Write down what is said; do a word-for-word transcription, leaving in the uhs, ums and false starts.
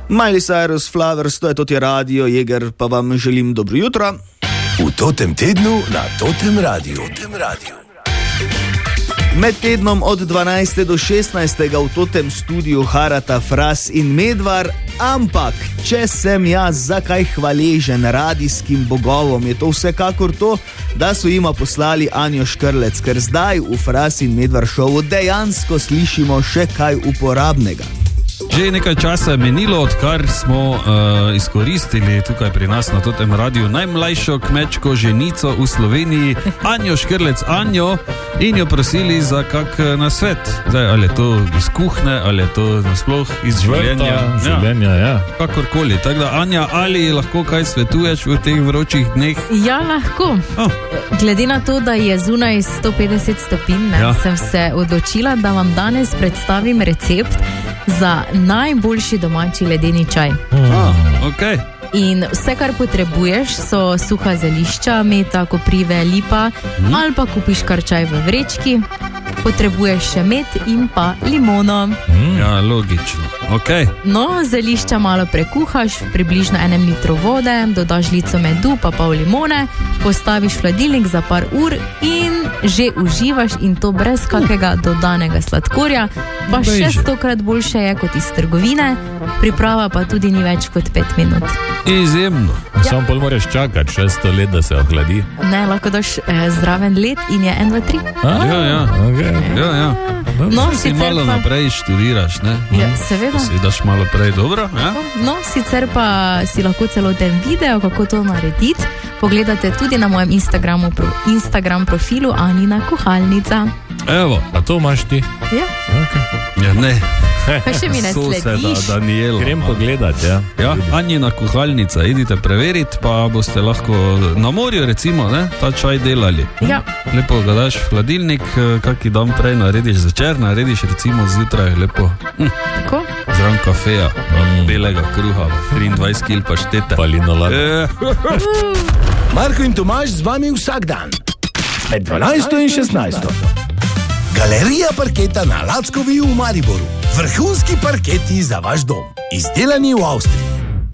Miley Cyrus, Flowers, to je toti radio, Jeger, pa vam želim dobro jutro. V totem tednu na totem radiju. Totem radiju. Med tednom od dvanajstega do šestnajstega v totem studiu harata Fras in Medvar, ampak če sem jaz zakaj hvaležen radijskim bogovom, je to vsekakor to, da so jima poslali Anjo Škrlec, ker zdaj v Fras in Medvar šovu dejansko slišimo še kaj uporabnega. Že nekaj časa je menilo, odkar smo uh, izkoristili tukaj pri nas na totem radiju najmlajšo kmečko ženico v Sloveniji, Anjo Škrlec Anjo, in jo prosili za kak nasvet. Zdaj, ali je to iz kuhne, ali je to nasploh iz življenja. Vrta, življenja, ja. ja. Kakorkoli. Tako da, Anja, ali lahko kaj svetuješ v teh vročih dneh? Ja, lahko. Oh. Glede na to, da je zunaj sto petdeset stopinj, ja. sem se odločila, da vam danes predstavim recept za najboljši domači ledeni čaj. Ah, okay. In vse, kar potrebuješ, so suha zelišča, meta, koprive, lipa, mm. ali pa kupiš kar čaj v vrečki. Potrebuješ še med in pa limono. Mm. Ja, logično. Okay. No, zelišča malo prekuhaš, približno enem litru vode, dodaš žlico medu, pa pol limone, postaviš v hladilnik za par ur in že uživaš, in to brez kakega dodanega sladkorja. Pa še stokrat boljše je kot iz trgovine, priprava pa tudi ni več kot pet minut. Izjemno. Ja. Samo pol moraš čakati šesto let, da se ohladi. Ne, lahko daš eh, zraven let in je en, dva, tri. Ja, ja. Okay. ja, ja. No, si malo pa naprej študiraš, ne? Ja, seveda. Si daš malo prej, dobro? Ja? No, sicer pa si lahko celoten video, kako to narediti, pogledate tudi na mojem Instagramu, pro, Instagram profilu Anina kuhalnica. Evo. A to imaš ti? Ja. Okay. Ja, ne. Pa še mi ne slediš. Daniela. Grem pogledat, ja. Ja, Anjina kuhalnica, idite preveriti, pa boste lahko na morju recimo, ne, ta čaj delali. Ja. Lepo ga daš v hladilnik, kaki dan prej narediš začer, narediš recimo zjutraj lepo. Hm. Tako? Zraven kafeja, mm. belega kruha, triindvajset kil paštete. Palinolad. E. Marko in Tomaž z vami vsak dan. Med dvanajsto in šestnajsto. Galerija parketa na Lackovi v Mariboru. Vrhunski parketi za vaš dom. Izdelani v Avstriji.